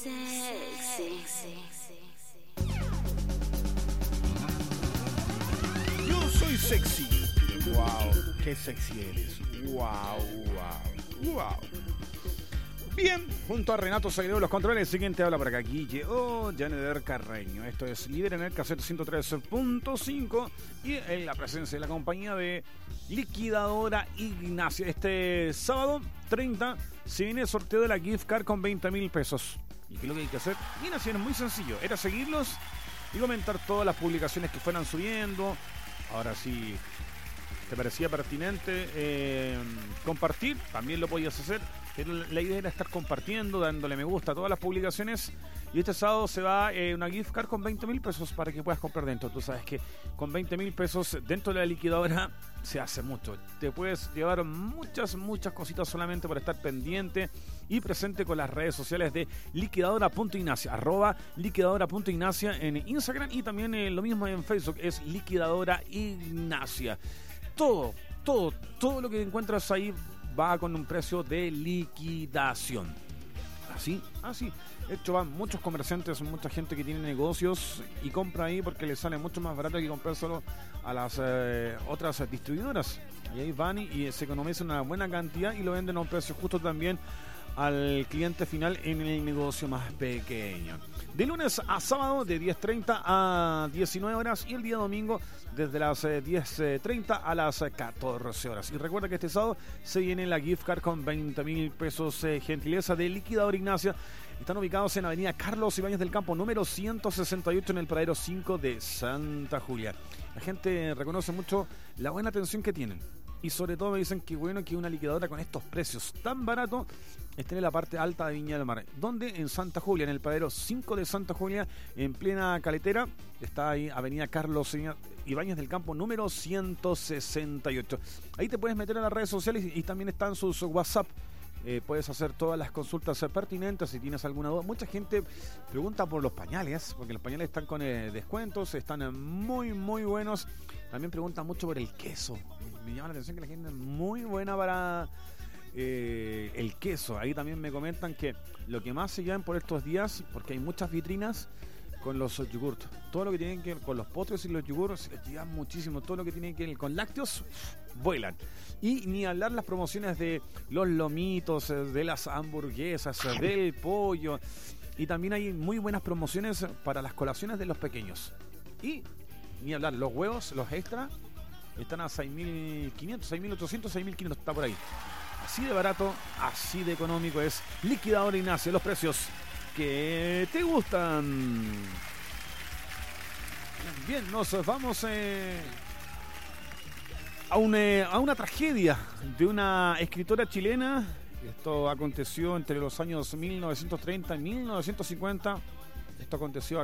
Yo soy sexy. Wow, qué sexy eres. Wow. Bien, junto a Renato Sagredo, los controles. Siguiente habla por acá, Guille Janeder Carreño. Esto es líder en el cassette 103.5 y en la presencia de la compañía de Liquidadora Ignacia. Este sábado 30 se viene el sorteo de la gift card con 20.000 pesos. ¿Y qué es lo que hay que hacer? Bien, así es muy sencillo. Era seguirlos y comentar todas las publicaciones que fueran subiendo. Ahora sí, te parecía pertinente compartir, también lo podías hacer. Pero la idea era estar compartiendo, dándole me gusta a todas las publicaciones. Y este sábado se va una gift card con 20.000 pesos para que puedas comprar dentro. Tú sabes que con 20.000 pesos dentro de la liquidadora se hace mucho. Te puedes llevar muchas cositas solamente por estar pendiente y presente con las redes sociales de liquidadora.ignacia, @liquidadora.ignacia en Instagram, y también lo mismo en Facebook, es Liquidadora Ignacia. Todo lo que encuentras ahí va con un precio de liquidación. Así. De hecho, van muchos comerciantes, mucha gente que tiene negocios y compra ahí porque les sale mucho más barato que comprar solo a las otras distribuidoras. Y ahí van y se economizan una buena cantidad y lo venden a un precio justo también al cliente final en el negocio más pequeño. De lunes a sábado de 10:30 a 19 horas y el día domingo desde las 10:30 a las 14 horas. Y recuerda que este sábado se viene la gift card con 20.000 pesos, gentileza de Liquidadora Ignacia. Están ubicados en Avenida Carlos Ibáñez del Campo, número 168, en el Paradero 5 de Santa Julia. La gente reconoce mucho la buena atención que tienen. Y sobre todo me dicen que bueno que una liquidadora con estos precios tan baratos esté en la parte alta de Viña del Mar. Donde en Santa Julia, en el Paradero 5 de Santa Julia, en plena caletera, está ahí Avenida Carlos Ibáñez del Campo, número 168. Ahí te puedes meter a las redes sociales y también están sus WhatsApp. Puedes hacer todas las consultas pertinentes si tienes alguna duda. Mucha gente pregunta por los pañales, porque los pañales están con descuentos, están muy buenos. También preguntan mucho por el queso. Me llama la atención que la gente es muy buena para el queso. Ahí también me comentan que lo que más se llevan por estos días, porque hay muchas vitrinas con los yogurts, todo lo que tiene que ver con los postres y los yogurts se les llevan muchísimo. Todo lo que tiene que ver con lácteos vuelan. Y ni hablar las promociones de los lomitos, de las hamburguesas, del pollo. Y también hay muy buenas promociones para las colaciones de los pequeños. Y ni hablar, los huevos, los extra, están a 6.500, 6.800, 6.500, está por ahí. Así de barato, así de económico es Liquidadora Ignacia, los precios que te gustan. Bien, nos vamos a una tragedia de una escritora chilena. Esto aconteció entre los años 1930 y 1950. Esto aconteció